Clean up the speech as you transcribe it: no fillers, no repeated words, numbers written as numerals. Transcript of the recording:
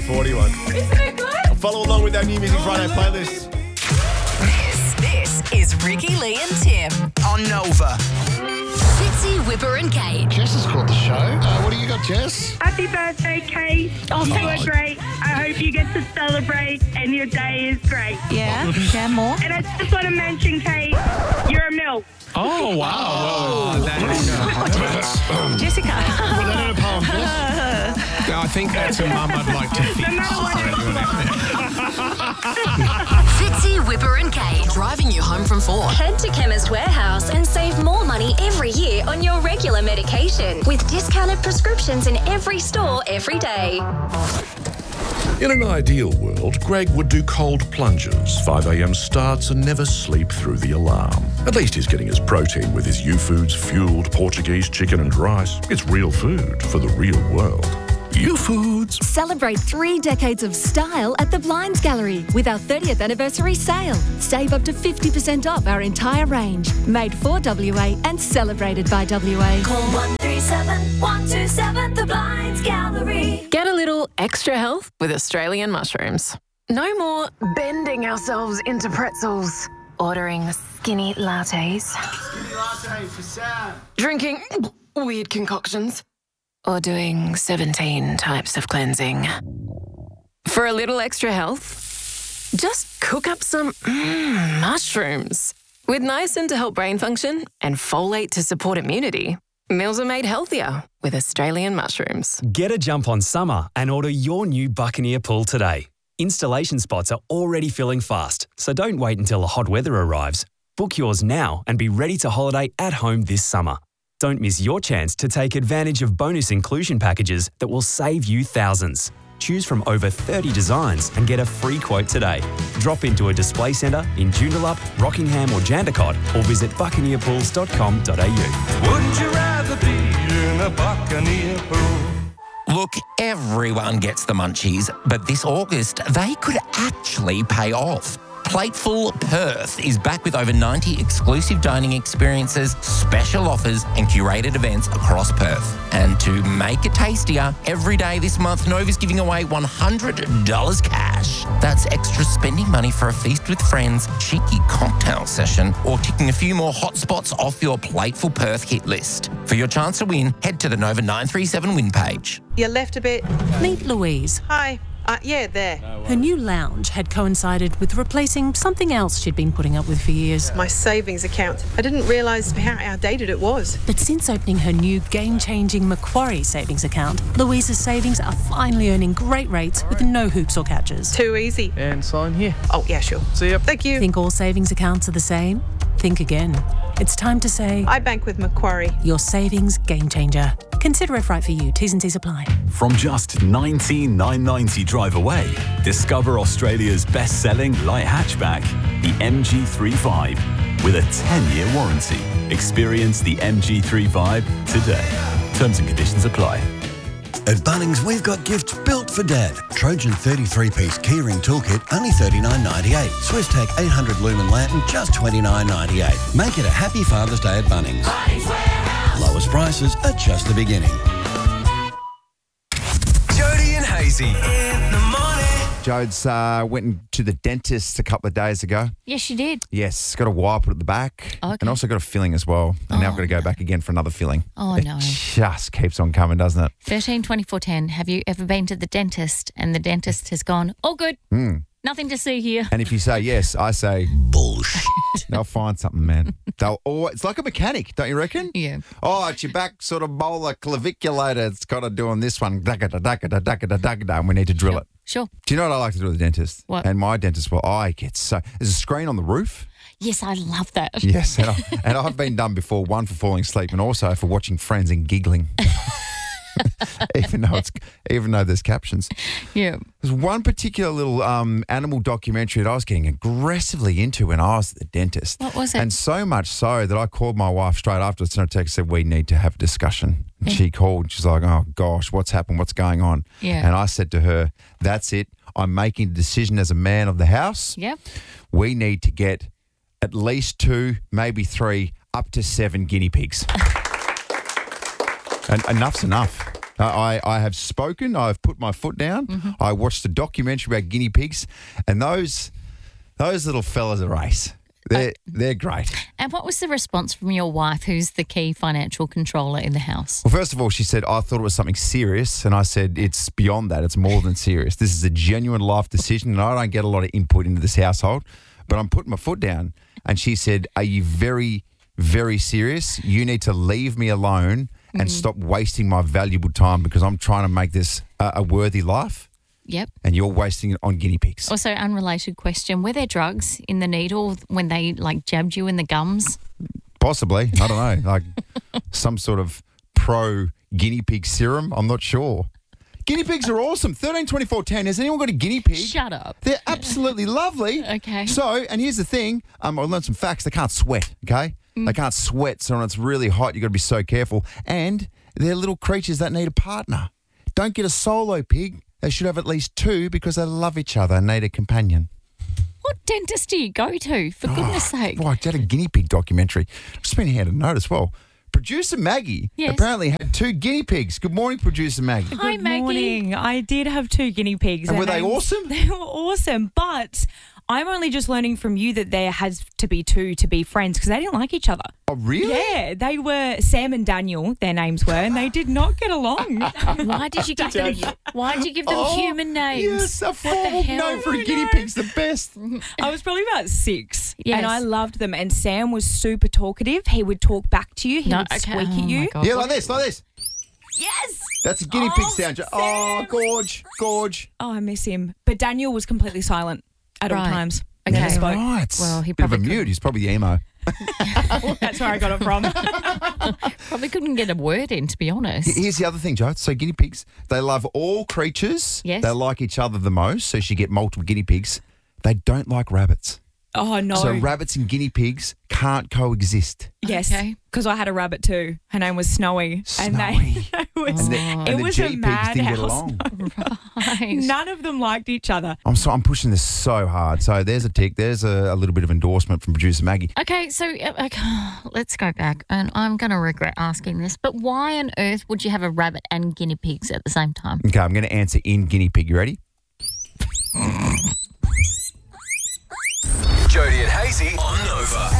WD-40 one. Isn't it good? Follow along with our New Music Friday playlist. This is Ricky, Lee and Tim On Nova. Fitzy, Whipper and Kate. Jess has called the show. What do you got, Jess? Happy birthday, Kate. Oh, You thank are you. great. I hope you get to celebrate and your day is great. Yeah, more. And I just want to mention, Kate, you're a milk. Oh, wow. Jessica. Put that in a poem, Jess. I think that's a mum I'd like to No fix. matter what it is. Fitzy, Whipper and Kate. Driving you home from 4. Head to Chemist Warehouse and save more money every year on your regular medication with discounted prescriptions in every store every day. In an ideal world, Greg would do cold plunges, 5 a.m. starts and never sleep through the alarm. At least he's getting his protein with his U-Foods fueled Portuguese chicken and rice. It's real food for the real world. U-Foods. Celebrate 3 decades of style at the Blinds Gallery with our 30th anniversary sale. Save up to 50% off our entire range. Made for WA and celebrated by WA. Call 137 127 The Blinds Gallery. Get a little extra health with Australian mushrooms. No more bending ourselves into pretzels, ordering skinny lattes, drinking weird concoctions, or doing 17 types of cleansing. For a little extra health, just cook up some mushrooms. With niacin to help brain function and folate to support immunity, meals are made healthier with Australian mushrooms. Get a jump on summer and order your new Buccaneer pool today. Installation spots are already filling fast, so don't wait until the hot weather arrives. Book yours now and be ready to holiday at home this summer. Don't miss your chance to take advantage of bonus inclusion packages that will save you thousands. Choose from over 30 designs and get a free quote today. Drop into a display centre in Joondalup, Rockingham or Jandakot or visit buccaneerpools.com.au. Wouldn't you rather be in a Buccaneer pool? Look, everyone gets the munchies, but this August, they could actually pay off. Plateful Perth is back with over 90 exclusive dining experiences, special offers and curated events across Perth. And to make it tastier, every day this month, Nova's giving away $100 cash. That's extra spending money for a feast with friends, cheeky cocktail session, or ticking a few more hotspots off your Plateful Perth hit list. For your chance to win, head to the Nova 937 win page. You left a bit. Meet Louise. Hi. Yeah, there. Her new lounge had coincided with replacing something else she'd been putting up with for years. My savings account. I didn't realise how outdated it was. But since opening her new game-changing Macquarie savings account, Louise's savings are finally earning great rates with no hoops or catches. Too easy. And sign here. Oh, yeah, sure. See ya. Thank you. Think all savings accounts are the same? Think again. It's time to say, I bank with Macquarie. Your savings game changer. Consider if right for you. T's and C's apply. From just $19,990 drive away, discover Australia's best-selling light hatchback, the MG3 with a 10-year warranty. Experience the MG3 today. Terms and conditions apply. At Bunnings, we've got gifts built for Dad. Trojan 33-piece keyring toolkit, only $39.98. Swiss-Tech 800 lumen lantern, just $29.98. Make it a happy Father's Day at Bunnings. Lowest prices are just the beginning. Jody and Hazy in the morning. Jodes went to the dentist a couple of days ago. Yes, you did. Yes, got a wire put at the back. Okay. And also got a filling as well. And now I've got to go back again for another filling. Oh, it no. just keeps on coming, doesn't it? 13 24 10. Have you ever been to the dentist and the dentist has gone, all good, nothing to see here? And if you say yes, I say bullshit. They'll find something, man. It's like a mechanic, don't you reckon? Yeah. Oh, it's your back sort of molar claviculator. It's kind of doing this one. And we need to drill it. Sure. Do you know what I like to do with the dentist? What? And my dentist, there's a screen on the roof. Yes, I love that. Yes, and I've been done before, one for falling asleep and also for watching Friends and giggling. even though there's captions. Yeah. There's one particular little animal documentary that I was getting aggressively into when I was at the dentist. What was it? And so much so that I called my wife straight after, sent her a text, said, we need to have a discussion. And she called and she's like, oh gosh, what's happened? What's going on? Yeah. And I said to her, that's it. I'm making a decision as a man of the house. Yep. We need to get at least 2, maybe 3, up to 7 guinea pigs. And enough's enough. I have spoken. I've put my foot down. I watched a documentary about guinea pigs, and those little fellas are ace. They're great. And what was the response from your wife, who's the key financial controller in the house? Well, first of all, she said, I thought it was something serious. And I said, it's beyond that. It's more than serious. This is a genuine life decision. And I don't get a lot of input into this household, but I'm putting my foot down. And she said, are you very, very serious? You need to leave me alone and stop wasting my valuable time because I'm trying to make this a worthy life. Yep. And you're wasting it on guinea pigs. Also, unrelated question, were there drugs in the needle when they, jabbed you in the gums? Possibly. I don't know. Like some sort of pro-guinea pig serum. I'm not sure. Guinea pigs are awesome. 132410. Has anyone got a guinea pig? Shut up. They're absolutely lovely. Okay. So, and here's the thing. I learned some facts. They can't sweat, okay? They can't sweat, so when it's really hot, you've got to be so careful. And they're little creatures that need a partner. Don't get a solo pig. They should have at least two because they love each other and need a companion. What dentist do you go to, for goodness sake? Right, you had a guinea pig documentary. Just been handed a note as well. Producer Maggie apparently had 2 guinea pigs. Good morning, Producer Maggie. Hi, Maggie. Good morning. I did have 2 guinea pigs. And were they awesome? They were awesome, but I'm only just learning from you that there has to be 2 to be friends because they didn't like each other. Oh, really? Yeah, they were Sam and Daniel, their names were, and they did not get along. Why did you give them human names? Yes, a formal name for a guinea pig's the best. I was probably about 6, Yes. and I loved them. And Sam was super talkative. He would talk back to you. He would squeak at you. Yeah, like this. Yes. That's a guinea pig sound. Oh, gorge. Oh, I miss him. But Daniel was completely silent at all times. Okay. Never spoke. Right. Well, he Bit of a probably mute. He's probably the emo. That's where I got it from. probably couldn't get a word in, to be honest. Here's the other thing, Joe. So guinea pigs, they love all creatures. Yes. They like each other the most, so she get multiple guinea pigs. They don't like rabbits. Oh, no. So rabbits and guinea pigs can't coexist. Yes, because I had a rabbit too. Her name was Snowy. Snowy. And it was And the a G pigs madhouse. didn't get along. Right. None of them liked each other. I'm pushing this so hard. So there's a tick. There's a little bit of endorsement from producer Maggie. Okay, so let's go back, and I'm going to regret asking this, but why on earth would you have a rabbit and guinea pigs at the same time? Okay, I'm going to answer in guinea pig. You ready? Jody and Hazy on Nova.